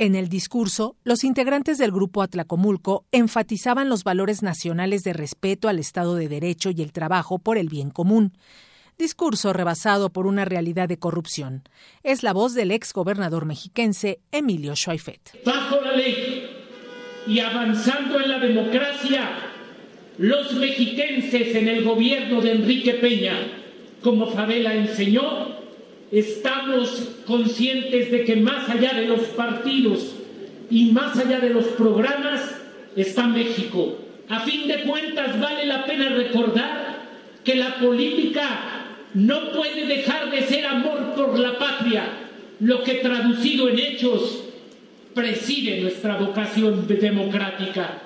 En el discurso, los integrantes del Grupo Atlacomulco enfatizaban los valores nacionales de respeto al Estado de Derecho y el trabajo por el bien común. Discurso rebasado por una realidad de corrupción. Es la voz del exgobernador mexiquense Emilio Schweifet. Bajo la ley y avanzando en la democracia, los mexiquenses en el gobierno de Enrique Peña, como Favela enseñó, estamos conscientes de que más allá de los partidos y más allá de los programas está México. A fin de cuentas, vale la pena recordar que la política no puede dejar de ser amor por la patria, lo que traducido en hechos preside nuestra vocación democrática.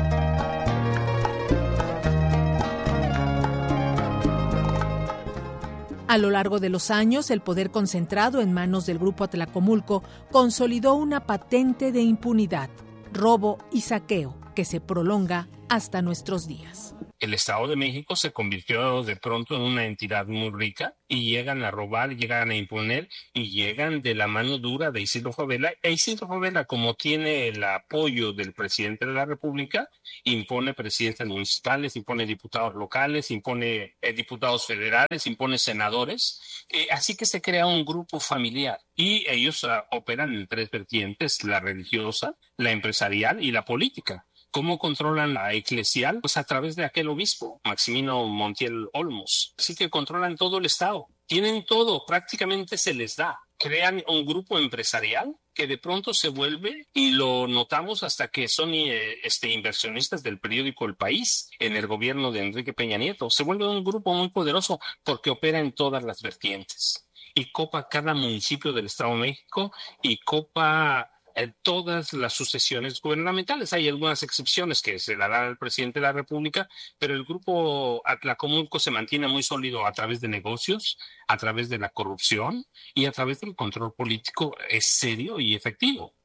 A lo largo de los años, el poder concentrado en manos del Grupo Atlacomulco consolidó una patente de impunidad, robo y saqueo que se prolonga hasta nuestros días. El Estado de México se convirtió de pronto en una entidad muy rica y llegan a robar, llegan a imponer y llegan de la mano dura de Isidro Favela. E Isidro Favela, como tiene el apoyo del presidente de la República, impone presidentes municipales, impone diputados locales, impone diputados federales, impone senadores. Así que se crea un grupo familiar y ellos operan en tres vertientes: la religiosa, la empresarial y la política. ¿Cómo controlan la eclesial? Pues a través de aquel obispo, Maximino Montiel Olmos. Así que controlan todo el Estado. Tienen todo, prácticamente se les da. Crean un grupo empresarial que de pronto se vuelve, y lo notamos hasta que son inversionistas del periódico El País en el gobierno de Enrique Peña Nieto. Se vuelve un grupo muy poderoso porque opera en todas las vertientes. Y copa cada municipio del Estado de México y copa todas las sucesiones gubernamentales. Hay algunas excepciones que se la da al presidente de la República, pero el Grupo Atlacomulco se mantiene muy sólido a través de negocios, a través de la corrupción y a través del control político. Es serio y efectivo.